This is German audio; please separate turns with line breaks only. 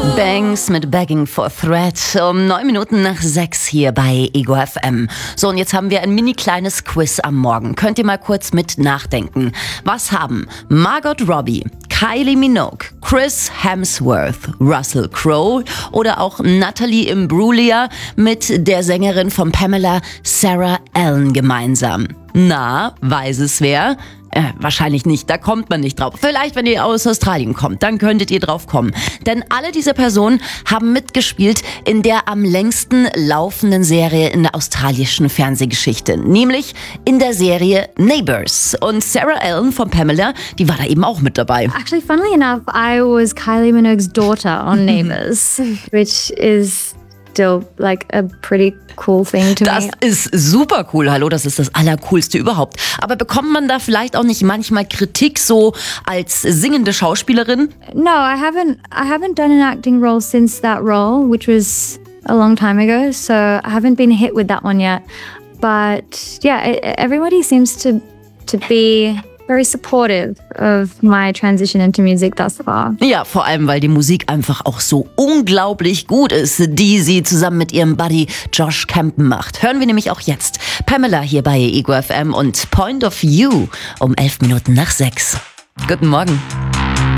Banks mit Begging for Thread um 9 Minuten nach 6 hier bei Ego FM. So, und jetzt haben wir ein mini kleines Quiz am Morgen. Könnt ihr mal kurz mit nachdenken. Was haben Margot Robbie, Kylie Minogue, Chris Hemsworth, Russell Crowe oder auch Natalie Imbruglia mit der Sängerin von Pamela, Sarah Allen gemeinsam? Na, weiß es wer? Wahrscheinlich nicht, da kommt man nicht drauf. Vielleicht, wenn ihr aus Australien kommt, dann könntet ihr drauf kommen. Denn alle diese Personen haben mitgespielt in der am längsten laufenden Serie in der australischen Fernsehgeschichte. Nämlich in der Serie Neighbours. Und Sarah Allen von Pamela, die war da eben auch mit dabei.
Actually, funnily enough, I was Kylie Minogue's daughter on Neighbours, which is still like a pretty cool thing to me.
Das ist super cool, hallo, das ist das Allercoolste überhaupt. Aber bekommt man da vielleicht auch nicht manchmal Kritik so als singende Schauspielerin?
No, I haven't done an acting role since that role, which was a long time ago, so I haven't been hit with that one yet. But yeah, everybody seems to be very supportive of my transition into music thus far.
Ja, vor allem, weil die Musik einfach auch so unglaublich gut ist, die sie zusammen mit ihrem Buddy Josh Campen macht. Hören wir nämlich auch jetzt. Pamela hier bei Ego FM und Point of View um 11 Minuten nach 6. Guten Morgen.